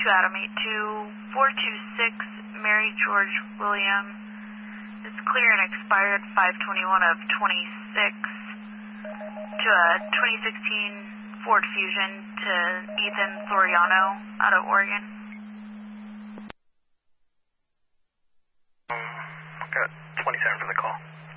to Adam 82426, Mary George William. It's clear and expired 5/21 of 26 to a 2016 Ford Fusion to Ethan Soriano out of Oregon. Got 27 for the call.